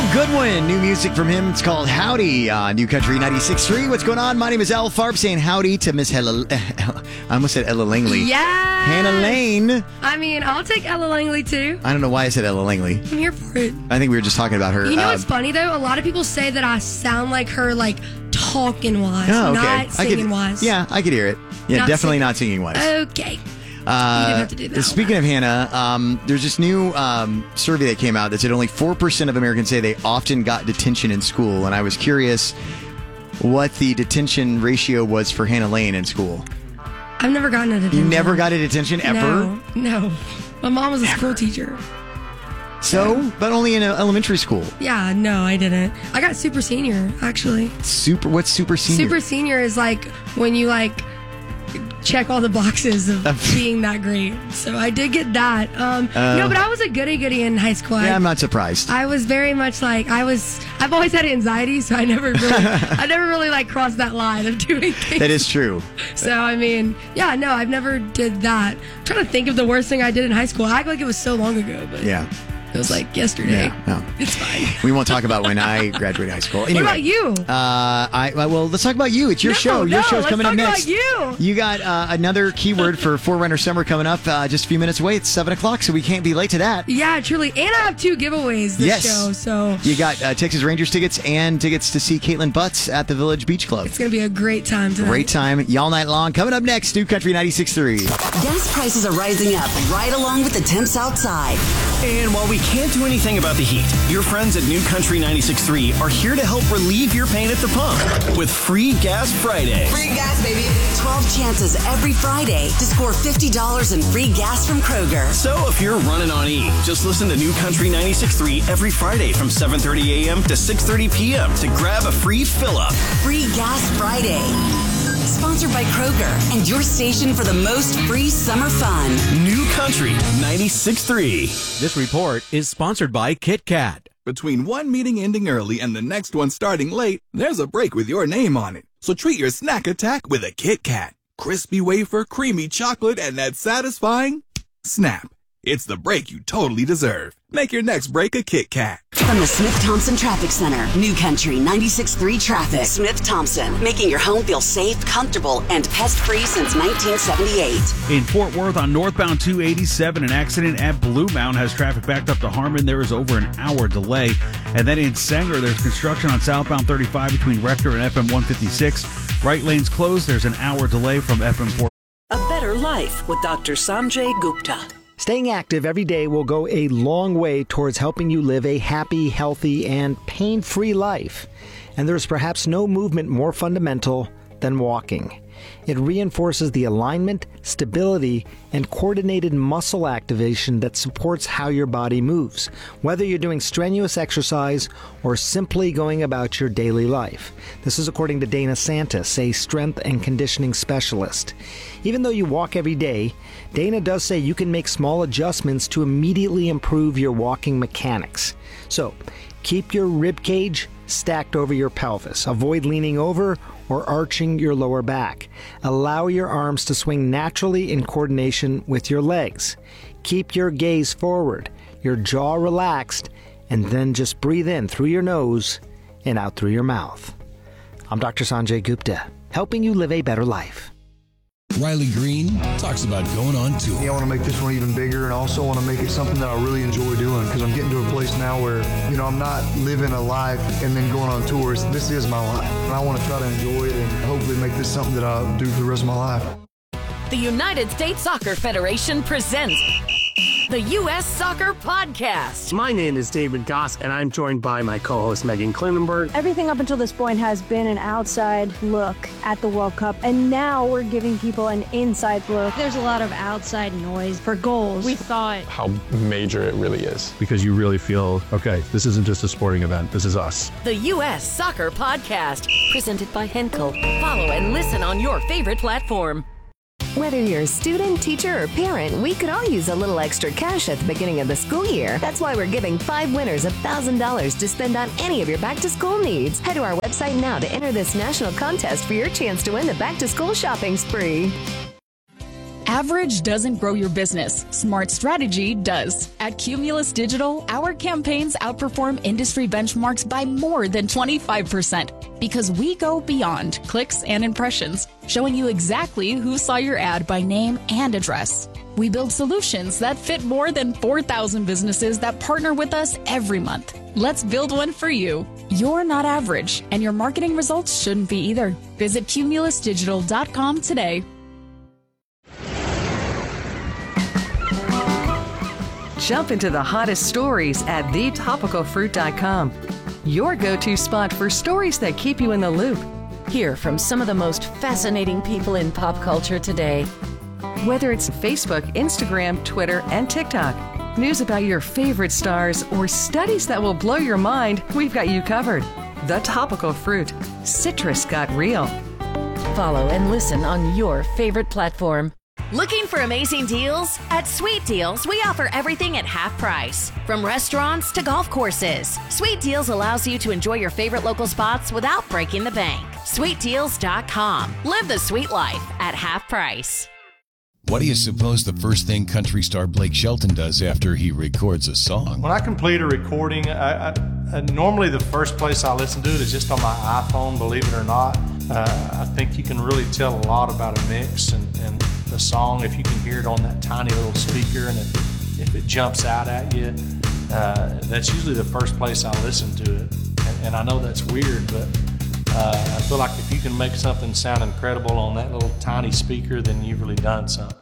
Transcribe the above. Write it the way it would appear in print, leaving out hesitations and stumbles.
Goodwin, new music from him. It's called Howdy on New Country 96.3. What's going on? My name is Al Farb saying howdy to Miss Ella. I almost said Ella Langley. Yeah. Hannah Lane. I mean, I'll take Ella Langley too. I don't know why I said Ella Langley. I'm here for it. I think we were just talking about her. You know what's funny though? A lot of people say that I sound like her, like talking wise, not singing wise. Yeah, I could hear it. Yeah, Not definitely singing. not singing wise. Okay. You didn't have to do that. Speaking of Hannah, there's this new survey that came out that said only 4% of Americans say they often got detention in school. And I was curious what the detention ratio was for Hannah Lane in school. I've never gotten a detention. You never got a detention ever? No. My mom was a school teacher. So, but only in elementary school. Yeah, no, I didn't. I got super senior, actually. What's super senior? Super senior is like when you check all the boxes of being that great. So I did get that. No, but I was a goody in high school. Yeah, I'm not surprised. I was very much I've always had anxiety, so I never really crossed that line of doing things. That is true. So, I mean, yeah, no, I've never did that. I'm trying to think of the worst thing I did in high school. I act like it was so long ago, but yeah. It was like yesterday. Yeah, no. It's fine. We won't talk about when I graduated high school. Anyway, what about you? Well, let's talk about you. It's your show. Your show's coming up next. Let's talk about you. You got another keyword for Forerunner Summer coming up just a few minutes away. It's 7 o'clock, so we can't be late to that. Yeah, truly. And I have 2 giveaways this show. So you got Texas Rangers tickets and tickets to see Caitlin Butts at the Village Beach Club. It's going to be a great time tonight. Great time, y'all night long. Coming up next, New Country 96.3. Gas prices are rising up right along with the temps outside. And while we can't do anything about the heat, your friends at New Country 96.3 are here to help relieve your pain at the pump with Free Gas Fridays. Free gas, baby. 12 chances every Friday to score $50 in free gas from Kroger. So if you're running on E, just listen to New Country 96.3 every Friday from 7:30 a.m. to 6:30 p.m. to grab a free fill-up. Free Gas Friday. Sponsored by Kroger and your station for the most free summer fun. New Country 96.3. This report is sponsored by Kit Kat. Between one meeting ending early and the next one starting late, there's a break with your name on it. So treat your snack attack with a Kit Kat. Crispy wafer, creamy chocolate, and that satisfying snap. It's the break you totally deserve. Make your next break a Kit Kat. From the Smith-Thompson Traffic Center, New Country 96.3 Traffic. Smith-Thompson, making your home feel safe, comfortable, and pest-free since 1978. In Fort Worth on northbound 287, an accident at Blue Mound has traffic backed up to Harmon. There is over an hour delay. And then in Sanger, there's construction on southbound 35 between Rector and FM 156. Right lanes closed. There's an hour delay from FM 4. A Better Life with Dr. Sanjay Gupta. Staying active every day will go a long way towards helping you live a happy, healthy, and pain-free life. And there's perhaps no movement more fundamental than walking. It reinforces the alignment, stability, and coordinated muscle activation that supports how your body moves, whether you're doing strenuous exercise or simply going about your daily life. This is according to Dana Santis, a strength and conditioning specialist. Even though you walk every day, Dana does say you can make small adjustments to immediately improve your walking mechanics. So, keep your rib cage stacked over your pelvis. Avoid leaning over or arching your lower back. Allow your arms to swing naturally in coordination with your legs. Keep your gaze forward, your jaw relaxed, and then just breathe in through your nose and out through your mouth. I'm Dr. Sanjay Gupta, helping you live a better life. Riley Green talks about going on tour. I want to make this one even bigger, and also want to make it something that I really enjoy doing, because I'm getting to a place now where, I'm not living a life and then going on tours. This is my life, and I want to try to enjoy it and hopefully make this something that I do for the rest of my life. The United States Soccer Federation presents the U.S. Soccer Podcast. My name is David Goss, and I'm joined by my co-host Megan Klinenberg. Everything up until this point has been an outside look at the World Cup, and now we're giving people an inside look. There's a lot of outside noise for goals. We thought how major it really is. Because you really feel, okay, this isn't just a sporting event, this is us. The U.S. Soccer Podcast, presented by Henkel. Follow and listen on your favorite platform. Whether you're a student, teacher, or parent, we could all use a little extra cash at the beginning of the school year. That's why we're giving 5 winners $1,000 to spend on any of your back-to-school needs. Head to our website now to enter this national contest for your chance to win the back-to-school shopping spree. Average doesn't grow your business. Smart strategy does. At Cumulus Digital, our campaigns outperform industry benchmarks by more than 25% because we go beyond clicks and impressions, showing you exactly who saw your ad by name and address. We build solutions that fit more than 4,000 businesses that partner with us every month. Let's build one for you. You're not average, and your marketing results shouldn't be either. Visit cumulusdigital.com today. Jump into the hottest stories at thetopicalfruit.com. Your go-to spot for stories that keep you in the loop. Hear from some of the most fascinating people in pop culture today. Whether it's Facebook, Instagram, Twitter, and TikTok, news about your favorite stars, or studies that will blow your mind, we've got you covered. The Topical Fruit. Citrus got real. Follow and listen on your favorite platform. Looking for amazing deals? At Sweet Deals, we offer everything at half price. From restaurants to golf courses, Sweet Deals allows you to enjoy your favorite local spots without breaking the bank. SweetDeals.com. Live the sweet life at half price. What do you suppose the first thing country star Blake Shelton does after he records a song? When I complete a recording, normally the first place I listen to it is just on my iPhone, believe it or not. I think you can really tell a lot about a mix and the song if you can hear it on that tiny little speaker, and if it jumps out at you. That's usually the first place I listen to it. And I know that's weird, but I feel like if you can make something sound incredible on that little tiny speaker, then you've really done something.